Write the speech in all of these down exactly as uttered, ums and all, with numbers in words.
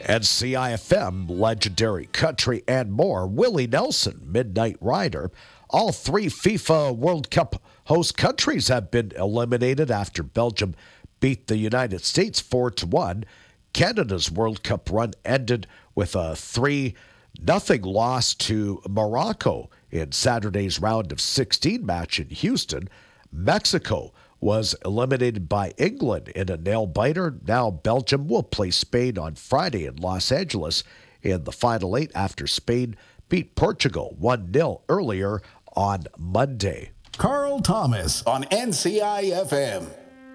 N C I F M, Legendary Country, and more. Willie Nelson, Midnight Rider. All three FIFA World Cup host countries have been eliminated after Belgium beat the United States four to one. Canada's World Cup run ended with a three nothing loss to Morocco in Saturday's round of sixteen match in Houston. Mexico was eliminated by England in a nail-biter. Now Belgium will play Spain on Friday in Los Angeles in the Final Eight after Spain beat Portugal one nil earlier on Monday. Carl Thomas on N C I F M.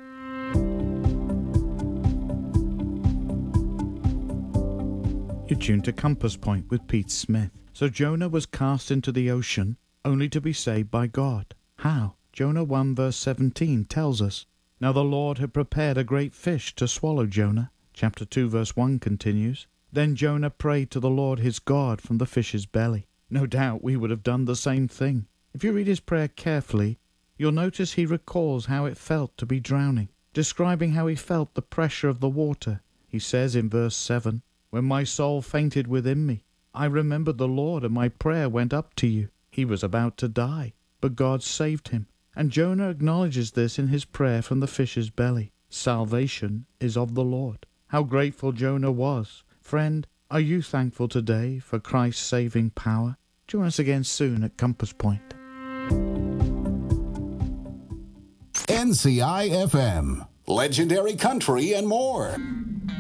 You're tuned to Compass Point with Pete Smith. So Jonah was cast into the ocean only to be saved by God. How? Jonah one verse seventeen tells us, Now the Lord had prepared a great fish to swallow Jonah. Chapter two verse one continues, Then Jonah prayed to the Lord his God from the fish's belly. No doubt we would have done the same thing. If you read his prayer carefully, you'll notice he recalls how it felt to be drowning, describing how he felt the pressure of the water. He says in verse seven, When my soul fainted within me, I remembered the Lord, and my prayer went up to you. He was about to die, but God saved him. And Jonah acknowledges this in his prayer from the fish's belly. Salvation is of the Lord. How grateful Jonah was. Friend, are you thankful today for Christ's saving power? Join us again soon at Compass Point. N C I F M, Legendary Country and more.